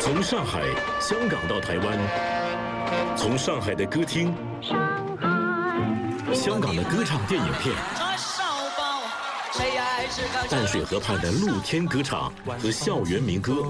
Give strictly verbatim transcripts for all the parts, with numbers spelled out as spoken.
从上海、香港到台湾，从上海的歌厅、香港的歌唱电影片，淡水河畔的露天歌场和校园民歌，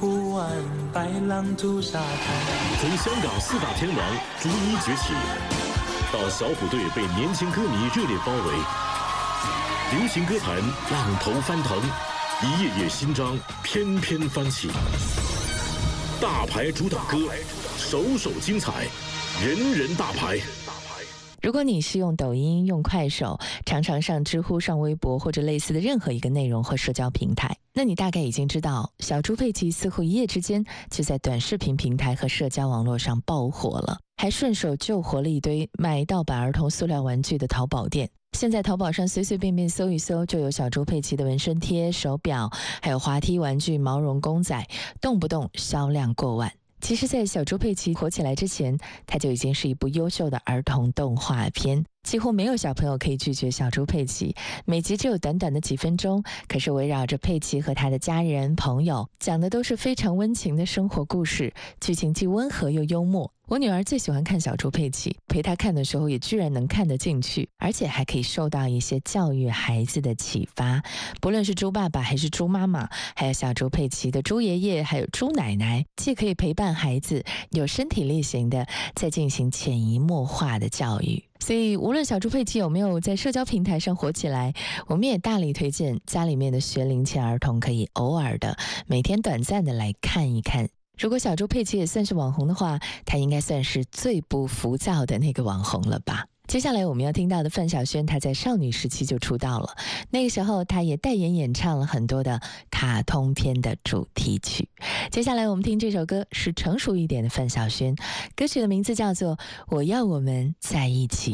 从香港四大天王逐一崛起，到小虎队被年轻歌迷热烈包围，流行歌坛浪头翻腾，一页页新章翩翩翻起。大牌主打歌，首首精彩，人人大牌。 如果你是用抖音、用快手，常常上知乎、上微博或者类似的任何一个内容或社交平台，那你大概已经知道，小猪佩奇似乎一夜之间就在短视频平台和社交网络上爆火了，还顺手救活了一堆卖盗版儿童塑料玩具的淘宝店。现在淘宝上随随便便搜一搜，就有小猪佩奇的纹身贴、手表，还有滑梯玩具、毛绒公仔，动不动销量过万。其实在小猪佩奇火起来之前，它就已经是一部优秀的儿童动画片，几乎没有小朋友可以拒绝小猪佩奇。每集只有短短的几分钟，可是围绕着佩奇和他的家人朋友，讲的都是非常温情的生活故事，剧情既温和又幽默。我女儿最喜欢看小猪佩奇，陪她看的时候也居然能看得进去，而且还可以受到一些教育孩子的启发。不论是猪爸爸还是猪妈妈，还有小猪佩奇的猪爷爷还有猪奶奶，既可以陪伴孩子有身体力行的在进行潜移默化的教育。所以无论小猪佩奇有没有在社交平台上火起来，我们也大力推荐家里面的学龄前儿童可以偶尔的每天短暂的来看一看。如果小猪佩奇也算是网红的话，他应该算是最不浮躁的那个网红了吧。接下来我们要听到的范晓萱，她在少女时期就出道了，那个时候她也代言演唱了很多的卡通片的主题曲。接下来我们听这首歌是成熟一点的范晓萱，歌曲的名字叫做《我要我们在一起》。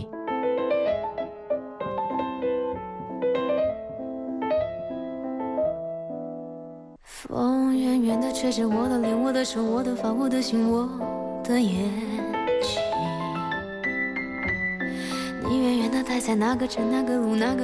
风远远地吹着我的脸，我的手，我的发，我的心，我的眼睛。你远远地待在那个城，那个路，那个